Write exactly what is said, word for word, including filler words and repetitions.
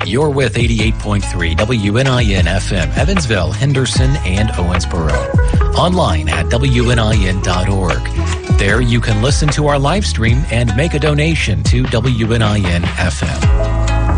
You're with eighty-eight point three W N I N F M, Evansville, Henderson, and Owensboro. Online at W N I N dot org. There you can listen to our live stream and make a donation to W N I N F M.